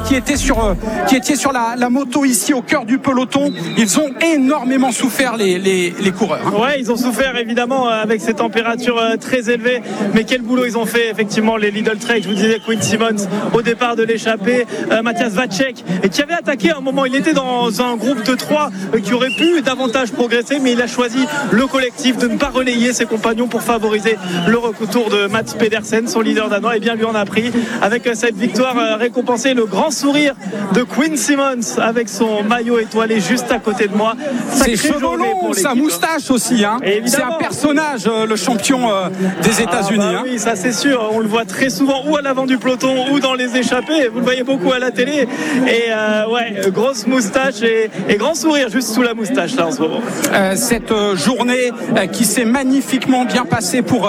qui étaient sur la moto ici au cœur du peloton. Ils ont énormément souffert les coureurs. Ouais, ils ont souffert évidemment avec ces températures très élevées, mais quel boulot ils ont fait effectivement les Lidl Trek. Je vous disais Quinn Simmons au départ de l'échappée, Matthias Vacek qui avait attaqué à un moment, il était dans un groupe de 3 qui aurait pu davantage progresser, mais il a choisi le collectif de ne pas relayer ses compagnons pour favoriser le retour de Mats Pedersen, son leader danois. Et bien lui en a pris avec cette victoire récompensée, le grand sourire de Quinn Simmons avec son maillot étoilé juste à côté de moi. Ses cheveux longs, sa moustache aussi, hein. C'est un personnage, le champion des États-Unis. Oui, ça c'est sûr, on le voit très souvent ou à l'avant du peloton ou dans les échappées, vous le voyez beaucoup à la télé. Et grosse moustache et grand sourire juste sous la moustache là en ce moment. Cette journée qui s'est magnifiquement bien passée pour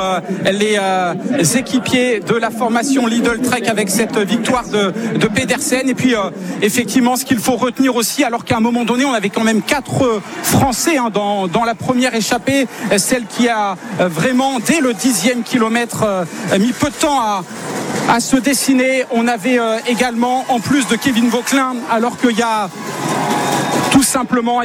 les équipiers de la formation Lidl Trek avec cette victoire de Pedersen. Et puis effectivement, ce qu'il faut retenir aussi, alors qu'à un moment donné on avait quand même 4 Français dans la première échappée, celle qui a vraiment dès le 10e kilomètre mis peu de temps à se dessiner. On avait également, en plus de Kevin Vauquelin, alors qu'il y a tout simplement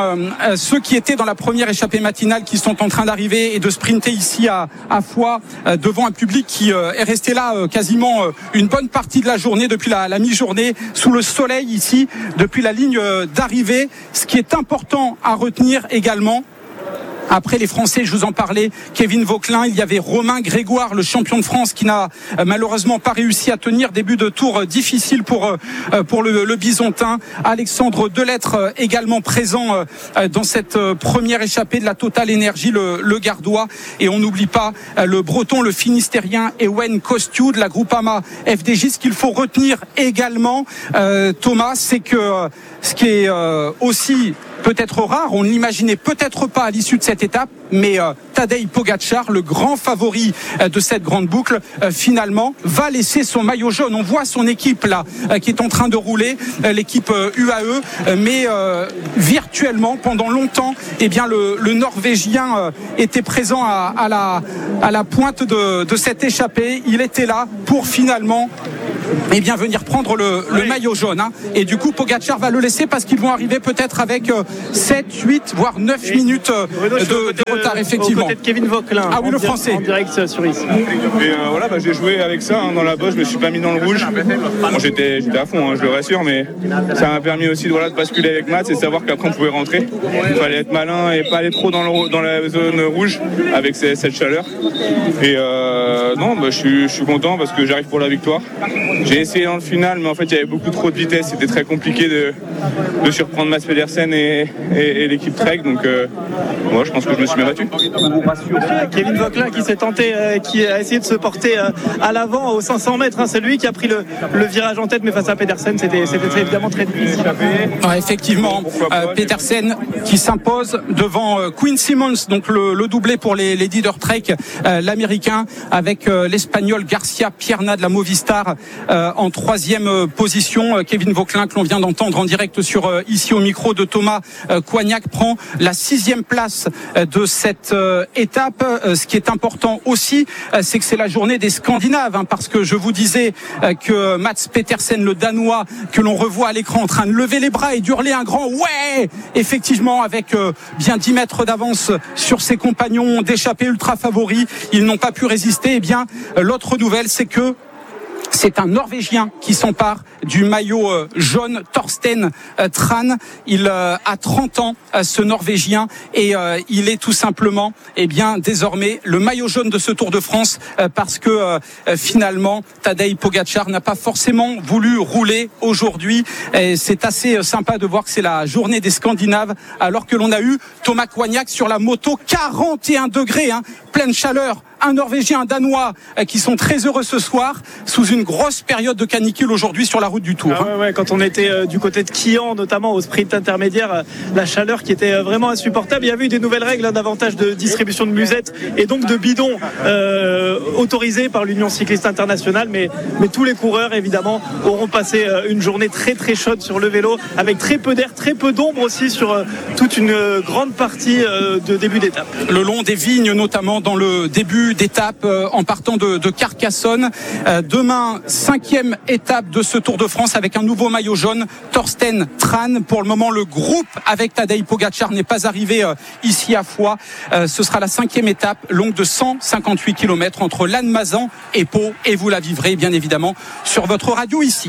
ceux qui étaient dans la première échappée matinale qui sont en train d'arriver et de sprinter ici à Foix devant un public qui est resté là quasiment une bonne partie de la journée depuis la mi-journée sous le soleil ici depuis la ligne d'arrivée. Ce qui est important à retenir également, après les Français, je vous en parlais, Kevin Vauquelin, il y avait Romain Grégoire, le champion de France, qui n'a malheureusement pas réussi à tenir. Début de tour difficile pour le Bisontin. Alexandre Delettre également présent dans cette première échappée de la Total Energy, le Gardois. Et on n'oublie pas le Breton, le Finistérien Ewen Kostiou de la Groupama FDJ. Ce qu'il faut retenir également, Thomas, c'est que ce qui est aussi peut-être rare, on ne l'imaginait peut-être pas à l'issue de cette étape, mais Tadej Pogačar, le grand favori de cette grande boucle, finalement va laisser son maillot jaune. On voit son équipe là qui est en train de rouler, l'équipe UAE, mais virtuellement pendant longtemps, le Norvégien était présent à la pointe de cette échappée. Il était là pour finalement venir prendre le maillot jaune, hein. Et du coup Pogačar va le laisser parce qu'ils vont arriver peut-être avec 7, 8 voire 9 minutes de retard, effectivement. Au côté de Kevin Vauquelin, le français en direct sur ici. Et j'ai joué avec ça dans la bosse, je me suis pas mis dans le rouge. Bon, j'étais à fond, je le rassure, mais ça m'a permis aussi de basculer avec Mats et savoir qu'après on pouvait rentrer. Il fallait être malin et pas aller trop dans la zone rouge avec cette chaleur. Et je suis content parce que j'arrive pour la victoire. J'ai essayé dans le final, mais en fait il y avait beaucoup trop de vitesse, c'était très compliqué de surprendre Mats Pedersen et l'équipe Trek, donc moi je pense que je me suis bien battu. Kevin Vauquelin qui s'est tenté, qui a essayé de se porter à l'avant aux 500 mètres, hein. C'est lui qui a pris le virage en tête, mais face à Pedersen c'était évidemment très difficile. Effectivement, Pedersen qui s'impose devant Quinn Simmons, donc le doublé pour les leaders Trek, l'américain, avec l'espagnol Garcia Pierna de la Movistar en 3e position. Kevin Vauquelin, que l'on vient d'entendre en direct ici au micro de Thomas Coignac, prend la 6e place de cette étape. Ce qui est important aussi, c'est que c'est la journée des Scandinaves, hein, parce que je vous disais que Mats Pedersen, le Danois, que l'on revoit à l'écran en train de lever les bras et d'hurler un grand ouais, effectivement, avec bien 10 mètres d'avance sur ses compagnons d'échappée ultra favoris, ils n'ont pas pu résister. L'autre nouvelle, c'est que c'est un Norvégien qui s'empare du maillot jaune, Torsten Tran. Il a 30 ans, ce Norvégien, et il est tout simplement désormais le maillot jaune de ce Tour de France, parce que finalement Tadej Pogačar n'a pas forcément voulu rouler aujourd'hui. Et c'est assez sympa de voir que c'est la journée des Scandinaves, alors que l'on a eu Thomas Coignac sur la moto, 41 degrés, hein, pleine chaleur. Un Norvégien, un Danois qui sont très heureux ce soir, sous une grosse période de canicule aujourd'hui sur la route du Tour. Quand on était du côté de Quillan, notamment au sprint intermédiaire, la chaleur qui était vraiment insupportable. Il y avait eu des nouvelles règles davantage de distribution de musettes et donc de bidons autorisés par l'Union cycliste internationale, mais tous les coureurs évidemment auront passé une journée très très chaude sur le vélo, avec très peu d'air, très peu d'ombre aussi sur toute une grande partie de début d'étape. Le long des vignes, notamment dans le début début d'étape en partant de Carcassonne. Demain, 5e étape de ce Tour de France avec un nouveau maillot jaune, Thorsten Tran. Pour le moment, le groupe avec Tadej Pogačar n'est pas arrivé ici à Foix. Ce sera la 5e étape, longue de 158 km entre Lannemezan et Pau. Et vous la vivrez bien évidemment sur votre radio ici.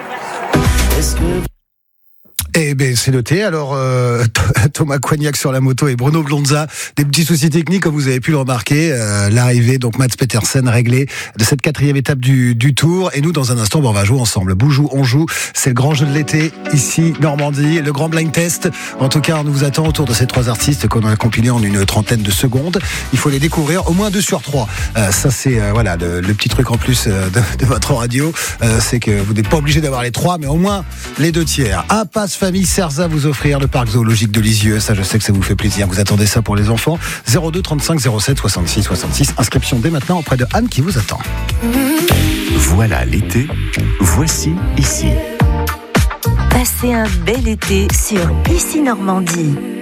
Eh ben c'est noté. Alors Thomas Coignac sur la moto et Bruno Glonza, des petits soucis techniques comme vous avez pu le remarquer. L'arrivée donc Mads Pedersen réglée de cette 4e étape du Tour. Et nous dans un instant on va jouer ensemble. Boujou, on joue. C'est le grand jeu de l'été ici Normandie, le grand blind test. En tout cas on vous attend autour de ces 3 artistes qu'on a compilés en une trentaine de secondes. Il faut les découvrir au moins 2 sur 3. Ça c'est voilà le petit truc en plus de votre radio. C'est que vous n'êtes pas obligé d'avoir les 3, mais au moins les 2 tiers. Un passe famille Cerza vous offrir le parc zoologique de Lisieux. Ça, je sais que ça vous fait plaisir. Vous attendez ça pour les enfants. 02 35 07 66 66. Inscription dès maintenant auprès de Anne qui vous attend. Voilà l'été. Voici ici. Passez un bel été sur Ici Normandie.